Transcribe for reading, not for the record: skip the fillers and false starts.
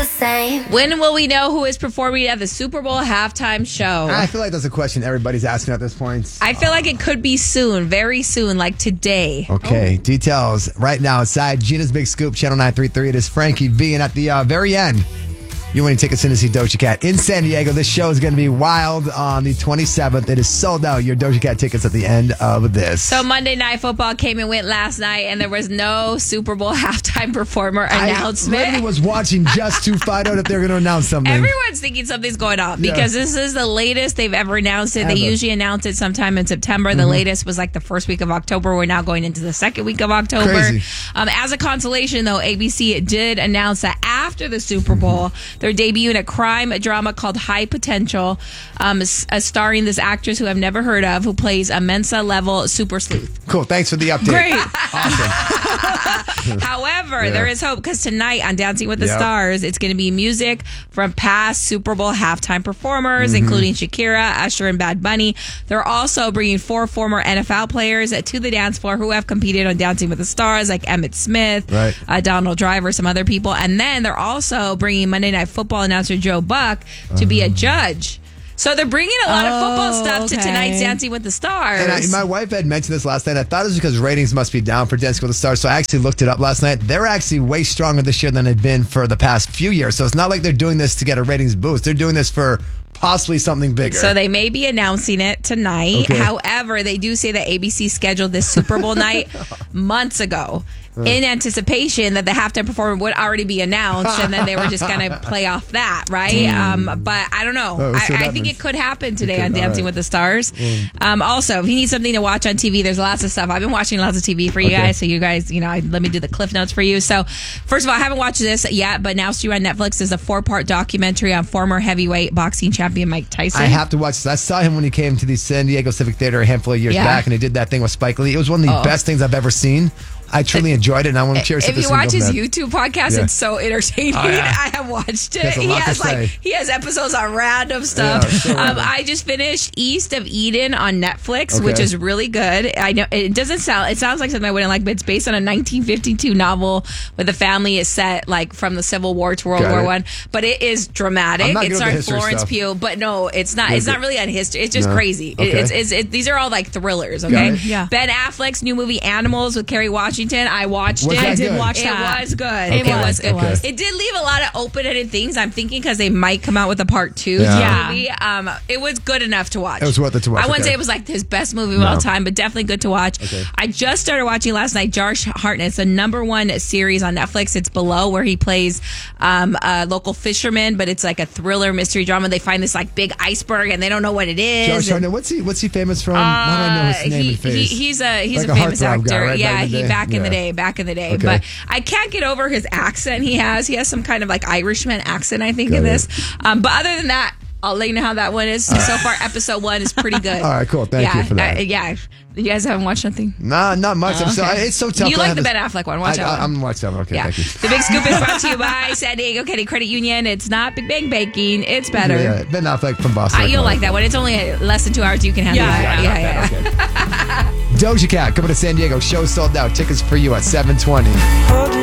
the same. When will we know who is performing at the Super Bowl halftime show? I feel like that's a question everybody's asking at this point. I feel like it could be soon, very soon, like today. Okay, details right now inside Gina's Big Scoop, Channel 933. It is Frankie V, and at the very end, you winning tickets in to see Doja Cat in San Diego. This show is going to be wild on the 27th. It is sold out. Your Doja Cat tickets at the end of this. So Monday Night Football came and went last night, and there was no Super Bowl halftime performer announcement. I literally was watching just to find out if they're going to announce something. Everyone's thinking something's going on because this is the latest they've ever announced it. They usually announce it sometime in September. The latest was like the first week of October. We're now going into the second week of October. Crazy. As a consolation, though, ABC did announce that after the Super Bowl, they're debuting a crime drama called High Potential, starring this actress who I've never heard of, who plays a Mensa-level super sleuth. Cool. Thanks for the update. Great. Awesome. However, there is hope because tonight on Dancing with the Stars, it's going to be music from past Super Bowl halftime performers, including Shakira, Usher, and Bad Bunny. They're also bringing 4 former NFL players to the dance floor who have competed on Dancing with the Stars, like Emmitt Smith, Donald Driver, some other people. And then they're also bringing Monday Night Football announcer Joe Buck to be a judge. So they're bringing a lot of football stuff to tonight's Dancing with the Stars. And my wife had mentioned this last night. I thought it was because ratings must be down for Dancing with the Stars. So I actually looked it up last night. They're actually way stronger this year than they've been for the past few years. So it's not like they're doing this to get a ratings boost. They're doing this for possibly something bigger. So they may be announcing it tonight. Okay. However, they do say that ABC scheduled this Super Bowl night months ago in anticipation that the halftime performer would already be announced, and then they were just going to play off that, right? But I don't know. I think it could happen today on Dancing with the Stars. Also, if you need something to watch on TV, there's lots of stuff. I've been watching lots of TV for you guys, so you guys, let me do the Cliff Notes for you. So, first of all, I haven't watched this yet, but now streaming on Netflix is a 4-part documentary on former heavyweight boxing champion Mike Tyson. I have to watch this. I saw him when he came to the San Diego Civic Theater a handful of years back, and he did that thing with Spike Lee. It was one of the best things I've ever seen. I truly enjoyed it, and I'm curious if you watch his YouTube podcast, it's so entertaining. Oh, yeah. I have watched it. He has episodes on random stuff. I just finished East of Eden on Netflix, which is really good. I know it sounds like something I wouldn't like, but it's based on a 1952 novel where the family is set like from the Civil War to World War I. But it is dramatic. It's starring Florence Pugh, but no, it's not. It's not really on history. It's just crazy. Okay. These are all like thrillers. Okay, yeah. Ben Affleck's new movie Animals with Kerry Washington. I watched it. I did watch that. It was good. Okay. It was. It did leave a lot of open-ended things. I'm thinking because they might come out with a part 2 to the movie. It was good enough to watch. It was worth it to watch. I wouldn't say it was like his best movie of all time, but definitely good to watch. Okay. I just started watching last night Josh Hartnett's the #1 series on Netflix. It's Below, where he plays a local fisherman, but it's like a thriller mystery drama. They find this like big iceberg and they don't know what it is. Josh Hartnett, what's he famous from? How do I know his name and face? He's a famous heartthrob actor. guy, right? Back in the day. Okay. But I can't get over his accent he has. He has some kind of like Irishman accent, I think, in this. But other than that, I'll let you know how that one is. So far, episode 1 is pretty good. All right, cool. Thank you for that. You guys haven't watched nothing? Nah, not much. It's so tough. You like the Ben Affleck one. Watch out. I'm watching that one. Okay, thank you. The Big Scoop is brought to you by San Diego County Credit Union. It's not Big Bang Baking. It's better. Yeah, Ben Affleck from Boston. You'll like that one. It's only less than 2 hours. You can handle that. Yeah. Doja Cat coming to San Diego. Show sold out. Tickets for you at 7:20.